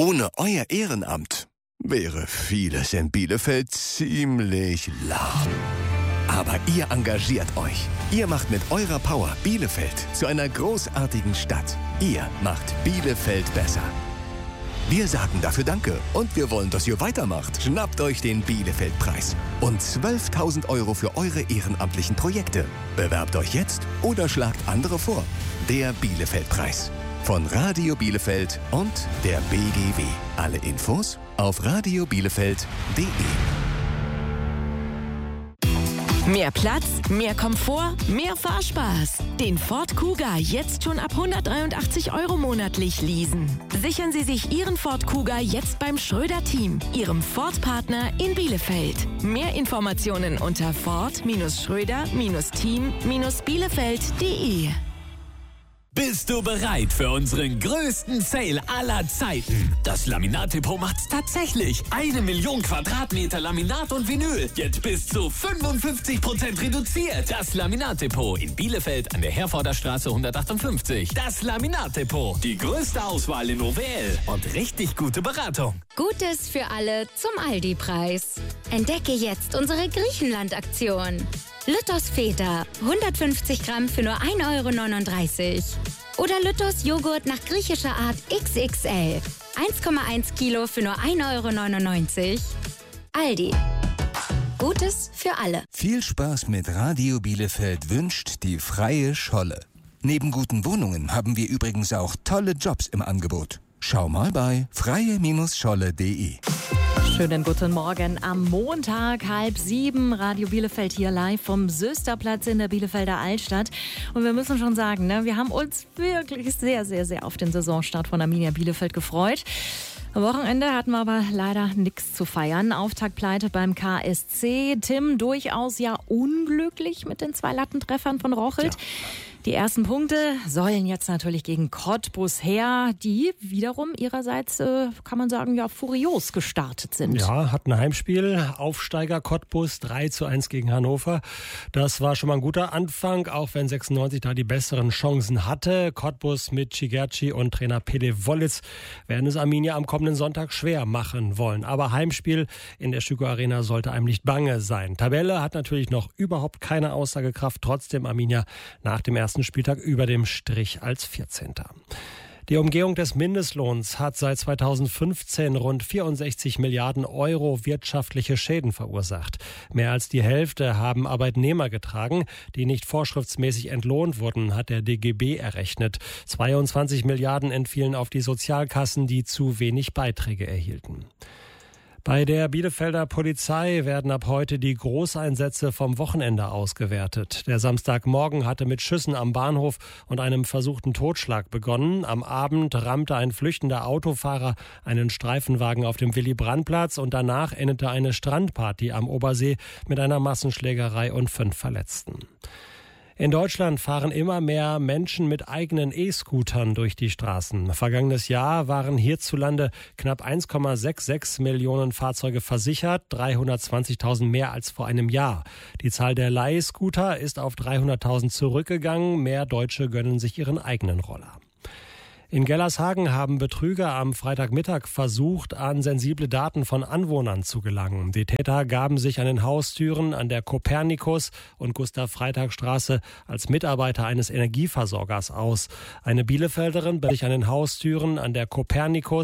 Ohne euer Ehrenamt wäre vieles in Bielefeld ziemlich lahm. Aber ihr engagiert euch. Ihr macht mit eurer Power Bielefeld zu einer großartigen Stadt. Ihr macht Bielefeld besser. Wir sagen dafür Danke und wir wollen, dass ihr weitermacht. Schnappt euch den Bielefeld-Preis und 12.000 € für eure ehrenamtlichen Projekte. Bewerbt euch jetzt oder schlagt andere vor. Der Bielefeld-Preis von Radio Bielefeld und der BGW. Alle Infos auf radiobielefeld.de. Mehr Platz, mehr Komfort, mehr Fahrspaß. Den Ford Kuga jetzt schon ab 183 € monatlich leasen. Sichern Sie sich Ihren Ford Kuga jetzt beim Schröder-Team, Ihrem Ford-Partner in Bielefeld. Mehr Informationen unter ford-schröder-team-bielefeld.de. Bist du bereit für unseren größten Sale aller Zeiten? Das Laminat-Depot macht's tatsächlich. 1 Million Quadratmeter Laminat und Vinyl. Jetzt bis zu 55% reduziert. Das Laminat-Depot in Bielefeld an der Herforder Straße 158. Das Laminat-Depot. Die größte Auswahl in OWL und richtig gute Beratung. Gutes für alle zum Aldi-Preis. Entdecke jetzt unsere Griechenland-Aktion. Lütters Feta, 150 Gramm für nur 1,39 € Oder Lütters Joghurt nach griechischer Art XXL, 1,1 Kilo für nur 1,99 €. Aldi. Gutes für alle. Viel Spaß mit Radio Bielefeld wünscht die Freie Scholle. Neben guten Wohnungen haben wir übrigens auch tolle Jobs im Angebot. Schau mal bei freie-scholle.de. Schönen guten Morgen am Montag, 6:30, Radio Bielefeld hier live vom Sösterplatz in der Bielefelder Altstadt. Und wir müssen schon sagen, wir haben uns wirklich sehr, sehr, sehr auf den Saisonstart von Arminia Bielefeld gefreut. Am Wochenende hatten wir aber leider nichts zu feiern. Auftaktpleite beim KSC. Tim durchaus ja unglücklich mit den 2 Lattentreffern von Rochelt. Ja. Die ersten Punkte sollen jetzt natürlich gegen Cottbus her, die wiederum ihrerseits, kann man sagen, ja furios gestartet sind. Ja, hatten ein Heimspiel, Aufsteiger Cottbus 3:1 gegen Hannover. Das war schon mal ein guter Anfang, auch wenn 96 da die besseren Chancen hatte. Cottbus mit Cigerci und Trainer Pede Wollitz werden es Arminia am kommenden Sonntag schwer machen wollen. Aber Heimspiel in der Schüko Arena sollte einem nicht bange sein. Tabelle hat natürlich noch überhaupt keine Aussagekraft, trotzdem Arminia nach dem ersten Spieltag über dem Strich als 14. Die Umgehung des Mindestlohns hat seit 2015 rund 64 Milliarden € wirtschaftliche Schäden verursacht. Mehr als die Hälfte haben Arbeitnehmer getragen, die nicht vorschriftsmäßig entlohnt wurden, hat der DGB errechnet. 22 Milliarden entfielen auf die Sozialkassen, die zu wenig Beiträge erhielten. Bei der Bielefelder Polizei werden ab heute die Großeinsätze vom Wochenende ausgewertet. Der Samstagmorgen hatte mit Schüssen am Bahnhof und einem versuchten Totschlag begonnen. Am Abend rammte ein flüchtender Autofahrer einen Streifenwagen auf dem Willy-Brandt-Platz und danach endete eine Strandparty am Obersee mit einer Massenschlägerei und 5 Verletzten. In Deutschland fahren immer mehr Menschen mit eigenen E-Scootern durch die Straßen. Vergangenes Jahr waren hierzulande knapp 1,66 Millionen Fahrzeuge versichert, 320.000 mehr als vor einem Jahr. Die Zahl der Leihscooter ist auf 300.000 zurückgegangen. Mehr Deutsche gönnen sich ihren eigenen Roller. In Gellershagen haben Betrüger am Freitagmittag versucht, an sensible Daten von Anwohnern zu gelangen. Die Täter gaben sich an den Haustüren an der Kopernikus- und Gustav-Freitag-Straße als Mitarbeiter eines Energieversorgers aus. Eine Bielefelderin bei sich an den Haustüren an der Kopernikus